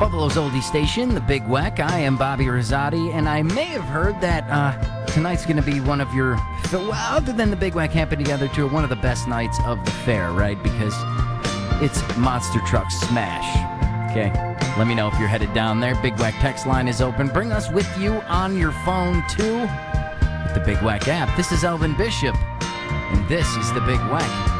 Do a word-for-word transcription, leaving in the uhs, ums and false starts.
Buffalo's oldie station, the Big Weck. I am Bobby Rosati, and I may have heard that uh, tonight's going to be one of your, well, other than the Big Weck Camping Together Tour, one of the best nights of the fair, right? Because it's Monster Truck Smash. Okay, let me know if you're headed down there. Big Weck text line is open. Bring us with you on your phone, too, with the Big Weck app. This is Elvin Bishop, and this is the Big Weck.